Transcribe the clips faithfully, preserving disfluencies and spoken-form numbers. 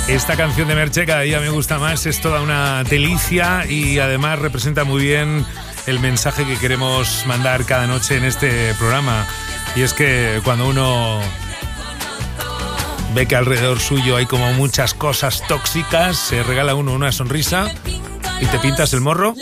Esta canción de Merche cada día me gusta más, es toda una delicia y además representa muy bien el mensaje que queremos mandar cada noche en este programa. Y es que cuando uno ve que alrededor suyo hay como muchas cosas tóxicas, se regala uno una sonrisa y te pintas el morro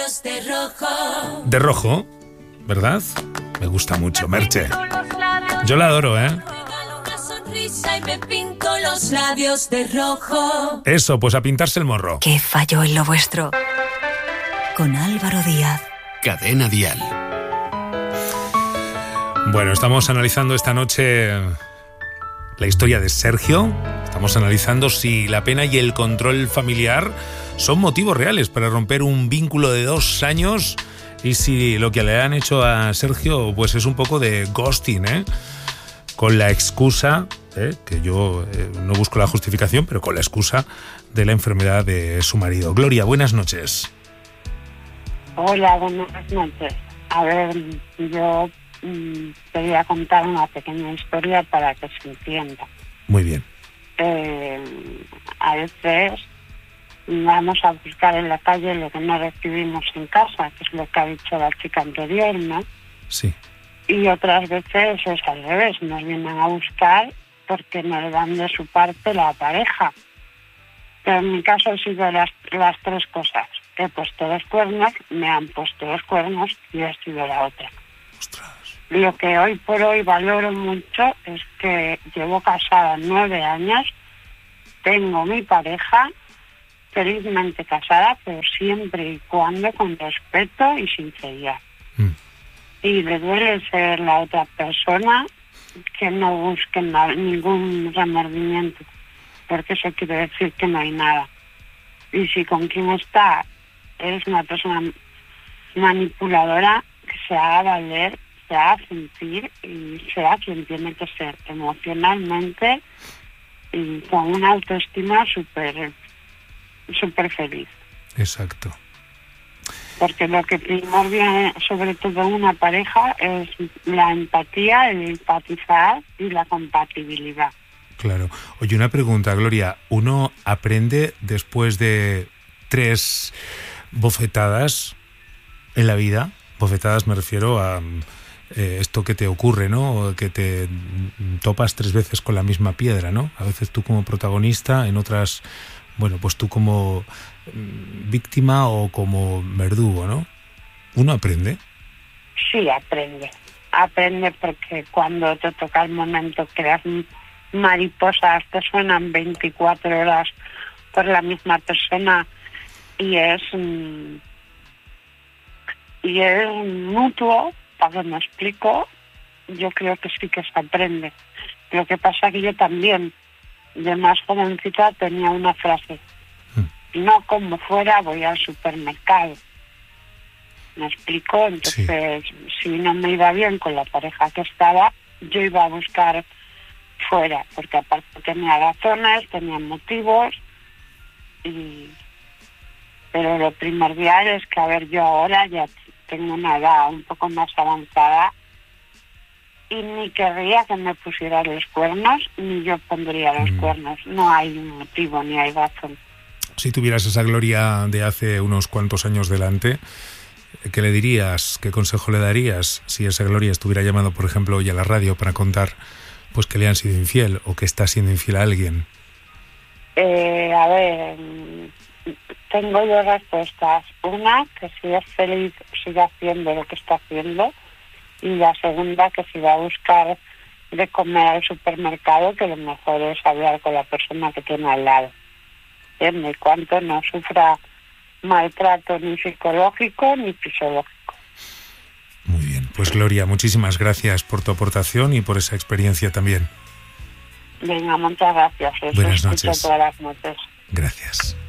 de rojo, ¿verdad? Me gusta mucho, Merche. Yo la adoro, ¿eh? Y me pinto los labios de rojo. Eso, pues a pintarse el morro. ¿Qué falló en lo vuestro? Con Álvaro Díaz. Cadena Dial. Bueno, estamos analizando esta noche la historia de Sergio. Estamos analizando si la pena y el control familiar son motivos reales para romper un vínculo de dos años y si lo que le han hecho a Sergio pues es un poco de ghosting, ¿eh? Con la excusa, ¿eh? que yo eh, no busco la justificación, pero con la excusa de la enfermedad de su marido. Gloria, buenas noches. Hola, buenas noches. A ver, yo mmm, te voy a contar una pequeña historia para que se entienda. Muy bien. Eh, a veces vamos a buscar en la calle lo que no recibimos en casa, que es lo que ha dicho la chica anterior, ¿no? Sí. Y otras veces es al revés, nos vienen a buscar porque nos dan de su parte la pareja. Pero en mi caso han sido las, las tres cosas. He puesto los cuernos, me han puesto los cuernos y he sido la otra. Ostras. Lo que hoy por hoy valoro mucho es que llevo casada nueve años, tengo mi pareja, felizmente casada, pero siempre y cuando con respeto y sinceridad. Mm. Y le duele ser la otra persona que no busque nada, ningún remordimiento, porque eso quiere decir que no hay nada. Y si con quien está eres una persona manipuladora, que se haga valer, se haga sentir y sea quien tiene que ser emocionalmente y con una autoestima súper súper feliz. Exacto. Porque lo que primordial, sobre todo en una pareja, es la empatía, el empatizar y la compatibilidad. Claro. Oye, una pregunta, Gloria. ¿Uno aprende después de tres bofetadas en la vida? Bofetadas me refiero a eh, esto que te ocurre, ¿no? Que te topas tres veces con la misma piedra, ¿no? A veces tú como protagonista, en otras, bueno, pues tú como víctima o como verdugo, ¿no? ¿Uno aprende? Sí, aprende. Aprende porque cuando te toca el momento creas mariposas, te suenan veinticuatro horas por la misma persona y es y es mutuo, para que me explico, yo creo que sí que se aprende. Lo que pasa que yo también, de más jovencita, tenía una frase: no como fuera, voy al supermercado. ¿Me explico? Entonces, sí. Si no me iba bien con la pareja que estaba, yo iba a buscar fuera, porque aparte tenía razones, tenía motivos, y pero lo primordial es que, a ver, yo ahora ya tengo una edad un poco más avanzada y ni querría que me pusiera los cuernos, ni yo pondría los mm. cuernos. No hay un motivo, ni hay razón. Si tuvieras esa Gloria de hace unos cuantos años delante, ¿qué le dirías? ¿Qué consejo le darías si esa Gloria estuviera llamando, por ejemplo, hoy a la radio para contar pues que le han sido infiel o que está siendo infiel a alguien? Eh, a ver, tengo dos respuestas. Una, que si es feliz siga haciendo lo que está haciendo, y la segunda, que si va a buscar de comer al supermercado, que lo mejor es hablar con la persona que tiene al lado. En cuanto no sufra maltrato ni psicológico ni fisiológico. Muy bien, pues Gloria, muchísimas gracias por tu aportación y por esa experiencia también. Venga, muchas gracias. Eso Buenas noches. Todas las noches. Gracias.